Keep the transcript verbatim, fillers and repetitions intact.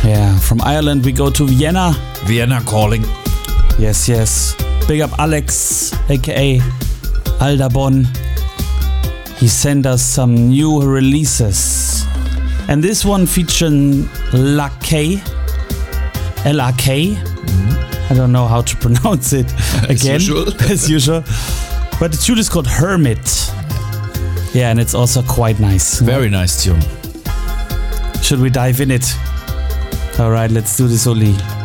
Yeah, from Ireland we go to Vienna. Vienna calling. Yes, yes. Big up Alex, aka Aldabon. He sent us some new releases. And this one featuring L A K. L A K. Mm-hmm. I don't know how to pronounce it again. As usual. As usual. But the tune is called Hermit. Yeah, and it's also quite nice. Very nice tune. Should we dive in it? Alright, let's do this, Oli.